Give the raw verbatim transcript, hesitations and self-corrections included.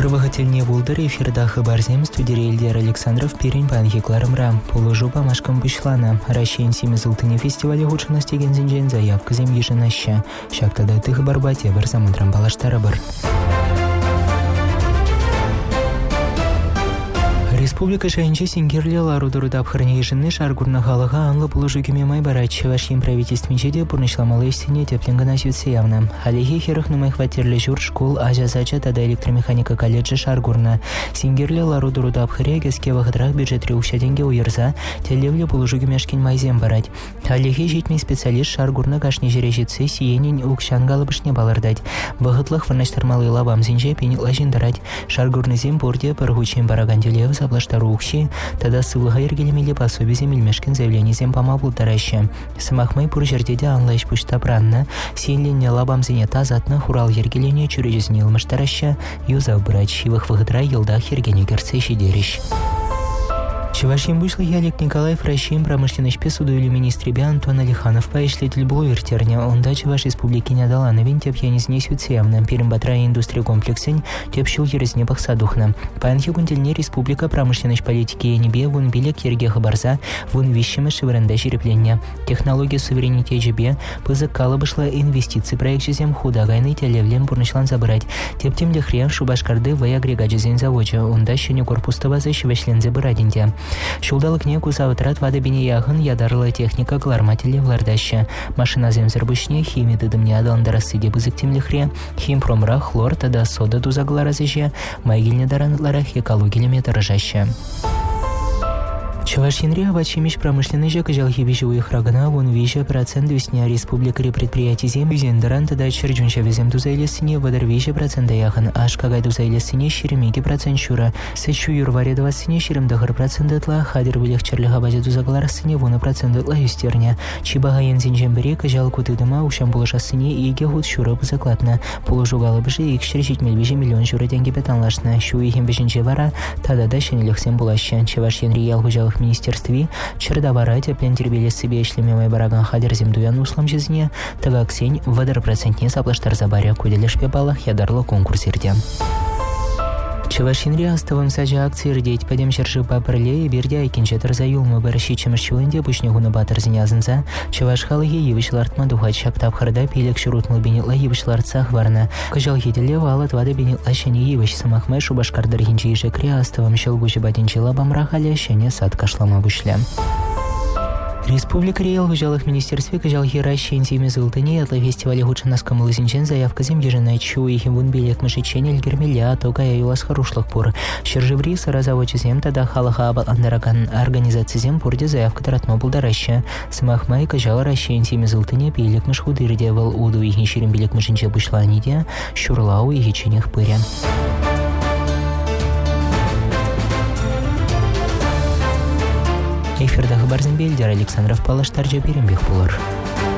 Хырвагательне булдыр эфирда хабарзем студия Эльдер Александров перен панхикларымра. Полужу памашкам пышлана. Ращен семизылтыне фестивале худшынасти гензинжен заявка зем еженаща. Шактада ты хабарбате бір замудрам балаштары бір. Республика шайынче сингерле ларудыруда абхарне еженны шаргурна халыға анлы полужу кемемай барат. Чевашин правительственниче де бурнышламалы истине теплингана сюдсе явно. Халихи херых нумай хватерле жур школ ажа-зача тада электромеханика колледжи шаргурна. Сингерле ларудыруда абхаре геске вахыдрах бюджет реушаденге уйырза, телевле полужу кемешкин майзем барат. Халихи житмей специалист шаргурна кашни жережитсе сиенин укшангалы бышне балырдать. Вахытлых варнаштармалы лабам зинже пенитла жиндарать. Шаргурны зем порде паргучин барагантелев заблаштару укши, тогда сывлыға ергелемелі пособие земельмешкин заявление земпама бултараща. Самахмай пур жердеде анлайш пушта пранна, сиенленне лабам зене тазатна хурал ергелене чурежезне илмаштараща, юзав брач, ивых выгыдра елдах ергене герце шидерищ. Чевашин вышел Ялик Николаев Ращин промышленный спецсуду или министребе Антон Алиханов поишлитель блуиртерня. Он дачи вашей республики не дала на винте пьянизне сюцевна. Перембатра индустрия комплексень тепщил ерезнепах садухна. Панхи гундельне республика промышленной политики енебе вон билек ергеха барза вон вещами шевренда черепления. Технология суверенитет жебе пызыкала бышла инвестиции проект жезем худагайный телевлен бурнышлан забрать. Тептем лехрен шубашкарды в агрегат жезен заводжа. Он дачи не корпустова защевешлен забырадинте. Шулдалық не кусавытрат вады біне яғын ядарлы техника глармателе влардаща. Машина земзербышне химия дыдымне адаландарасы де бызыктемліхре, химпромра хлор тада сода дузагларазыже, майгильне даранытларах экологилеме таражаща. Чевашинре авачимиш промышленный жек жалхи вижевых рагана вон вижа процент весня республикари предприятий зем юзендаран тада черджунча везем тузайлесине водар вижа процент яхан аж кагай тузайлесине шеремеги процент шура сечу юрваре двадцатине шерем дохар процент этла хадер вылех черлиха базе тузагларасыне вона процент этла юстерня чибага янзинжембере кажал кутыдыма ушам булашасыне иге худ шура бузакладна положугалы бжи ик шерчить мельбежи миллион шура деньги петанлашна шу ихим бежинче вара тада да шенелехсем булащан Чевашинре ялгужал в министерстве чердавара теплен тербеле себе шлемемай бараган хадер земдуян услам жизни, тага ксень вадар процентне саплаштар забаря куделеш пепалах ядарлы конкурс ирде. Чевашинре аставым сажа акции рдеть падем шерши папрле и бердя айкинче тарзаюлмы бараши чемашчуэнде пушнегуна батарзине азынза, чевашхалыге евишлартма духать шактап харда пилек шурутмыл бенетла евишлартсах варна. Кажал хителе валат вада бенетла шене евиш самахмай шубашкардар хинчи ишекре аставым шелгучи батинчи лабам рахаля шене сад кашлама бушля. Республика Риэл в жалых министерстве кажал хиращи инсими зылтыне от фестиваля худшанаском лызинчен заявка зем ежена чу и химбун билек мышечен эльгермеля тока я юлас харушлых пор. Шержеври саразавочи зем тада халаха абал андараган организации зем порде заявка таратно булдараща. Самахмай кажал ращи инсими зылтыне билек мыш худырде вал уду и хинширим билек мышенче бушланиде шурлау и хиченех пыря. Эфирда хабарзен Эльдер Александров палаштаржа перембех булар.